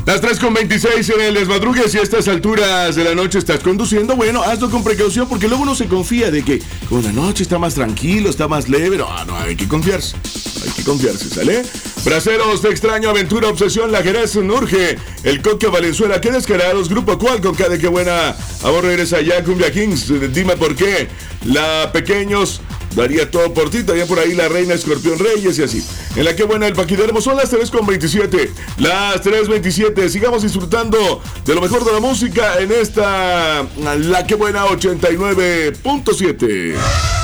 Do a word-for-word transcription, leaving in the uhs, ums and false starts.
Las tres con veintiséis en el desmadrugue. Si a estas alturas de la noche estás conduciendo, bueno, hazlo con precaución porque luego uno se confía de que con la noche está más tranquilo, está más leve. No, no, hay que confiarse. Hay que confiarse, ¿sale? Braceros, te extraño, aventura, obsesión, la Jerez, Nurge, el Coque Valenzuela, qué descarados, Grupo Cual, con cada que buena, ahora eres allá, Cumbia Kings, dime por qué, la Pequeños, daría todo por ti, también por ahí la Reina Escorpión Reyes y así. En la que buena, el Paquidermo, son las tres con veintisiete, las tres veintisiete, sigamos disfrutando de lo mejor de la música en esta, la que buena ochenta y nueve punto siete.